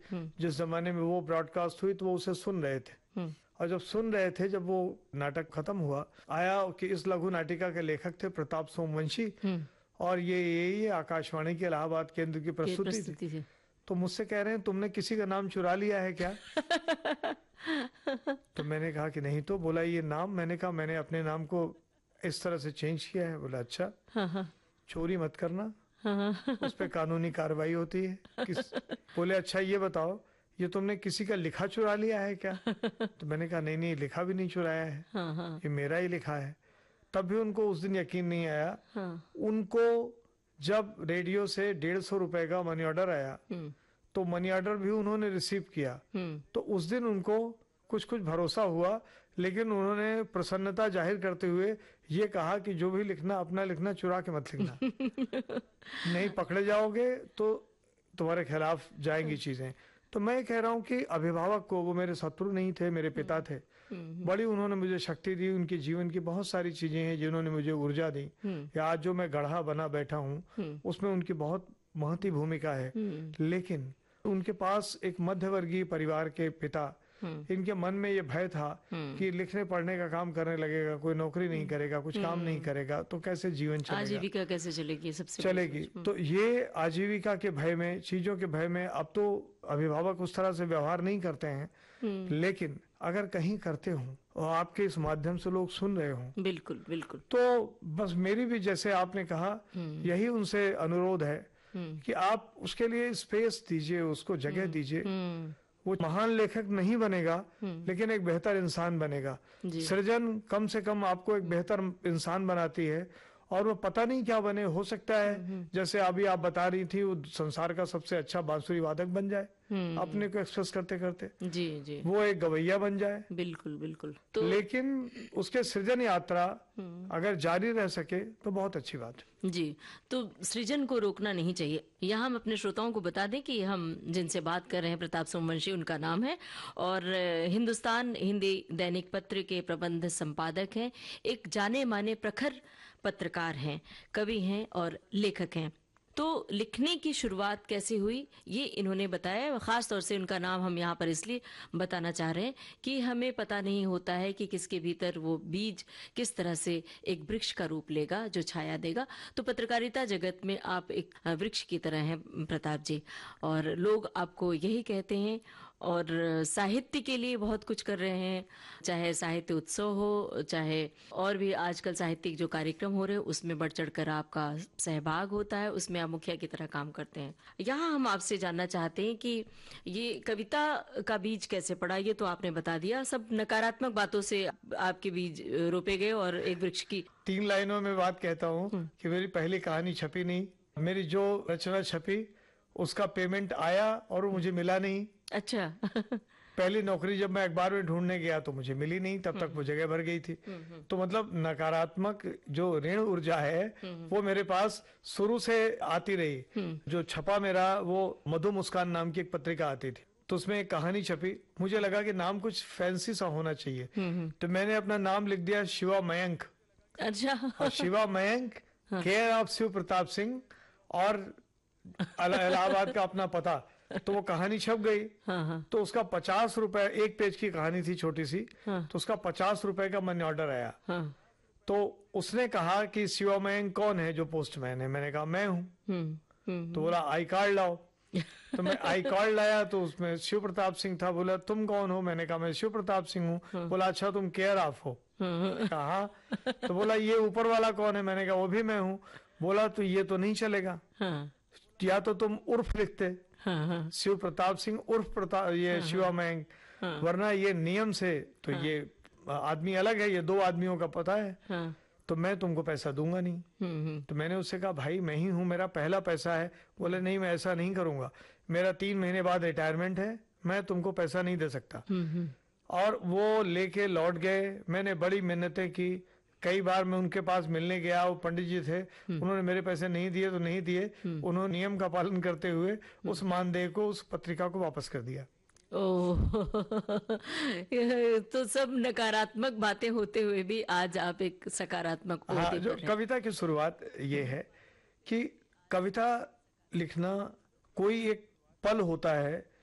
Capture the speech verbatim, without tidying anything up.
जिस जमाने में वो ब्रॉडकास्ट हुई तो वो उसे सुन रहे थे, और जब सुन रहे थे, जब वो नाटक खत्म हुआ, आया कि इस लघु नाटिका के लेखक थे प्रताप सोमवंशी, और ये यही आकाशवाणी के इलाहाबाद केंद्र की प्रस्तुति थी, थी। तो मुझसे कह रहे हैं तुमने किसी का नाम चुरा लिया है क्या? तो मैंने कहा कि नहीं। तो बोला ये नाम, मैंने कहा मैंने अपने नाम को इस तरह से चेंज किया है। बोला अच्छा, चोरी मत करना, उस पर कानूनी कार्रवाई होती है। किस बोले अच्छा ये बताओ, ये तुमने किसी का लिखा चुरा लिया है क्या? तो मैंने कहा नहीं नहीं, लिखा भी नहीं चुराया है, ये मेरा ही लिखा है। तब भी उनको उस दिन यकीन नहीं आया। उनको जब रेडियो से डेढ़ सौ रुपए का मनी ऑर्डर आया, तो मनी ऑर्डर भी उन्होंने रिसीव किया, तो उस दिन उनको कुछ कुछ भरोसा हुआ, लेकिन उन्होंने प्रसन्नता जाहिर करते हुए ये कहा कि जो भी लिखना अपना लिखना, चुरा के मत लिखना, नहीं पकड़े जाओगे तो तुम्हारे खिलाफ जाएंगी चीजें। तो मैं कह रहा हूँ कि अभिभावक को, वो मेरे शत्रु नहीं थे, मेरे पिता थे, बड़ी उन्होंने मुझे शक्ति दी। उनके जीवन की बहुत सारी चीजें हैं जिन्होंने मुझे ऊर्जा दी, या आज जो मैं गढ़ा बना बैठा हूँ उसमें उनकी बहुत महती भूमिका है। लेकिन उनके पास एक मध्यवर्गीय परिवार के पिता, इनके मन में ये भय था कि लिखने पढ़ने का काम करने लगेगा, कोई नौकरी नहीं करेगा, कुछ काम नहीं करेगा, तो कैसे जीवन चलेगा, आजीविका कैसे चलेगी, सबसे चलेगी। तो ये आजीविका के भय में, चीजों के भय में, अब तो अभिभावक उस तरह से व्यवहार नहीं करते हैं, लेकिन अगर कहीं करते हो और आपके इस माध्यम से लोग सुन रहे हो, बिल्कुल बिल्कुल, तो बस मेरी भी, जैसे आपने कहा, यही उनसे अनुरोध है कि आप उसके लिए स्पेस दीजिए, उसको जगह दीजिए। वो महान लेखक नहीं बनेगा, लेकिन एक बेहतर इंसान बनेगा। सृजन कम से कम आपको एक बेहतर इंसान बनाती है, और वो पता नहीं क्या बने, हो सकता है जैसे अभी आप बता रही थी, वो संसार का सबसे अच्छा बांसुरी वादक बन जाए अपने को एक्सप्रेस करते करते, जी जी, वो एक गवैया बन जाए, बिल्कुल बिल्कुल। तो लेकिन उसके सृजन यात्रा अगर जारी रह सके तो बहुत अच्छी बात है। जी, तो सृजन को रोकना नहीं चाहिए। यहाँ हम अपने श्रोताओं को बता दें कि हम जिनसे बात कर रहे हैं प्रताप सोमवंशी, उनका नाम है, और हिंदुस्तान हिंदी दैनिक पत्र के प्रबंध संपादक हैं, एक जाने माने प्रखर पत्रकार हैं, कवि हैं और लेखक हैं। तो लिखने की शुरुआत कैसे हुई ये इन्होंने बताया। खास तौर से उनका नाम हम यहाँ पर इसलिए बताना चाह रहे हैं कि हमें पता नहीं होता है कि किसके भीतर वो बीज किस तरह से एक वृक्ष का रूप लेगा जो छाया देगा। तो पत्रकारिता जगत में आप एक वृक्ष की तरह हैं प्रताप जी, और लोग आपको यही कहते हैं, और साहित्य के लिए बहुत कुछ कर रहे हैं, चाहे साहित्य उत्सव हो, चाहे और भी आजकल साहित्यिक जो कार्यक्रम हो रहे हैं उसमें बढ़ चढ़कर आपका सहभाग होता है, उसमें आप मुखिया की तरह काम करते हैं। यहाँ हम आपसे जानना चाहते हैं कि ये कविता का बीज कैसे पड़ा। ये तो आपने बता दिया, सब नकारात्मक बातों से आपके बीज रोपे गए और एक वृक्ष की। तीन लाइनों में बात कहता हूँ कि मेरी पहली कहानी छपी नहीं, मेरी जो रचना छपी उसका पेमेंट आया और मुझे मिला नहीं। अच्छा। पहली नौकरी जब मैं अखबार में ढूंढने गया तो मुझे मिली नहीं, तब तक वो जगह भर गई थी। तो मतलब नकारात्मक जो ऋण ऊर्जा है वो मेरे पास शुरू से आती रही। जो छपा मेरा वो मधु मुस्कान नाम की एक पत्रिका आती थी, तो उसमें एक कहानी छपी। मुझे लगा कि नाम कुछ फैंसी सा होना चाहिए, तो मैंने अपना नाम लिख दिया शिवा मयंक। अच्छा। और शिवा मयंक, केयर ऑफ शिव प्रताप सिंह, और इलाहाबाद का अपना पता। तो वो कहानी छप गई। हाँ हाँ। तो उसका पचास रुपए, एक पेज की कहानी थी छोटी सी। हाँ। तो उसका पचास रुपए का मनी ऑर्डर आया। हाँ। तो उसने कहा कि शिवा मयंक कौन है जो पोस्टमैन है। मैंने कहा मैं हूँ। तो बोला आई कार्ड लाओ। तो मैं आई कार्ड लाया, तो उसमें शिव प्रताप सिंह था। बोला तुम कौन हो। मैंने कहा मैं शिव प्रताप सिंह हूँ। हाँ। बोला अच्छा तुम केयर ऑफ हो। कहा। तो बोला ये ऊपर वाला कौन है। मैंने कहा वो भी मैं हूँ। बोला तो ये तो नहीं चलेगा। हाँ। या तो तुम उर्फ लिखते। हाँ हाँ। शिव प्रताप सिंह उर्फ प्रताप, ये हाँ शिवा मयंक। हाँ। वरना ये नियम से तो हाँ। ये आदमी अलग है, ये दो आदमियों का पता है। हाँ। तो मैं तुमको पैसा दूंगा नहीं। तो मैंने उससे कहा भाई मैं ही हूँ, मेरा पहला पैसा है। बोले नहीं मैं ऐसा नहीं करूंगा, मेरा तीन महीने बाद रिटायरमेंट है, मैं तुमको पैसा नहीं दे सकता। और वो लेके लौट गए। मैंने बड़ी मिन्नतें की, कई बार मैं उनके पास मिलने गया, वो पंडित जी थे, उन्होंने मेरे पैसे नहीं दिए तो नहीं दिए। उन्होंने नियम का पालन करते हुए उस मानदेय को, उस पत्रिका को वापस कर दिया। ओह। तो सब नकारात्मक बातें होते हुए भी आज आप एक सकारात्मक ओहदे हाँ, जो पर हैं। कविता की शुरुआत ये है कि कविता लिखना कोई एक पल होता है